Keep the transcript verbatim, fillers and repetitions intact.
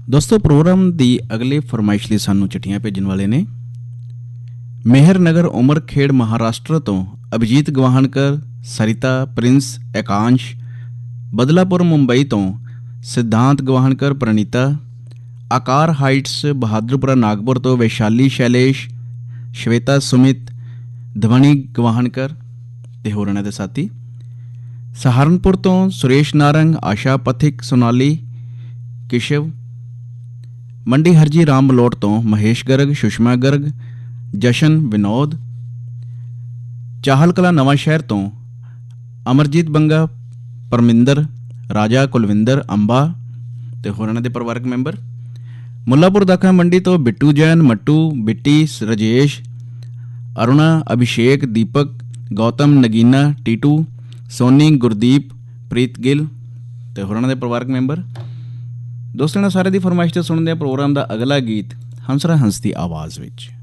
ਦੋਸਤੋ ਪ੍ਰੋਗਰਾਮ ਦੀ ਅਗਲੇ ਫਰਮਾਇਸ਼ ਲਈ ਸਾਨੂੰ ਚਿੱਠੀਆਂ ਭੇਜਣ ਵਾਲੇ ਨੇ ਮੇਹਰ ਨਗਰ ਉਮਰ ਖੇੜ ਮਹਾਰਾਸ਼ਟਰ ਤੋਂ ਅਭਿਜੀਤ ਗਵਾਹਣਕਰ, ਸਰਿਤਾ, ਪ੍ਰਿੰਸ, ਐਕਾਂਸ਼, ਬਦਲਾਪੁਰ ਮੁੰਬਈ ਤੋਂ ਸਿਧਾਂਤ ਗਵਾਹਣਕਰ, ਪ੍ਰਨੀਤਾ, ਆਕਾਰ ਹਾਈਟਸ ਬਹਾਦਰਪੁਰਾ ਨਾਗਪੁਰ ਤੋਂ ਵੈਸ਼ਾਲੀ ਸ਼ੈਲੇਸ਼, ਸ਼ਵੇਤਾ ਸੁਮਿਤ, ਧਵਨੀ ਗਵਾਹਣਕਰ ਤੇ ਹੋਰ ਇਹਨਾਂ ਦੇ ਸਾਥੀ, ਸਹਾਰਨਪੁਰ ਤੋਂ ਸੁਰੇਸ਼ ਨਾਰੰਗ, ਆਸ਼ਾ ਪਥਿਕ, ਸੋਨਾਲੀ, ਕਿਸ਼ਵ, ਮੰਡੀ ਹਰਜੀ ਰਾਮ ਮਲੋਟ ਤੋਂ ਮਹੇਸ਼ ਗਰਗ, ਸੁਸ਼ਮਾ ਗਰਗ, ਜਸ਼ਨ, ਵਿਨੋਦ, ਚਾਹਲ ਕਲਾ ਨਵਾਂ ਸ਼ਹਿਰ ਤੋਂ ਅਮਰਜੀਤ ਬੰਗਾ, ਪਰਮਿੰਦਰ, ਰਾਜਾ, ਕੁਲਵਿੰਦਰ, ਅੰਬਾ ਤੇ ਹੋਰ ਇਹਨਾਂ ਦੇ ਪਰਿਵਾਰਕ ਮੈਂਬਰ, ਮੁੱਲਾਪੁਰ ਦਾਖਾ ਮੰਡੀ ਤੋਂ ਬਿੱਟੂ ਜੈਨ, ਮੱਟੂ, ਬਿੱਟੀ, ਰਜੇਸ਼, ਅਰੁਣਾ, ਅਭਿਸ਼ੇਕ, ਦੀਪਕ, ਗੌਤਮ, ਨਗੀਨਾ, ਟੀਟੂ, ਸੋਨੀ, ਗੁਰਦੀਪ, ਪ੍ਰੀਤ ਗਿੱਲ ਤੇ ਹੋਰ ਇਹਨਾਂ ਦੇ ਪਰਿਵਾਰਕ ਮੈਂਬਰ। ਦੋਸਤੋ, ਇਹਨਾਂ ਸਾਰੇ ਦੀ ਫਰਮਾਇਸ਼ ਤੇ ਸੁਣਦੇ ਆ ਪ੍ਰੋਗਰਾਮ ਦਾ ਅਗਲਾ ਗੀਤ ਹੰਸਰਾ ਹੰਸ ਦੀ ਆਵਾਜ਼ ਵਿੱਚ।